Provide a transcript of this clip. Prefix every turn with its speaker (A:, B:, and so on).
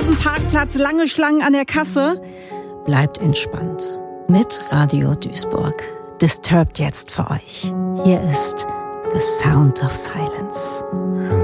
A: dem Parkplatz, lange Schlangen an der Kasse. Bleibt entspannt. Mit Radio Duisburg. Disturbed jetzt für euch. Hier ist The Sound of Silence.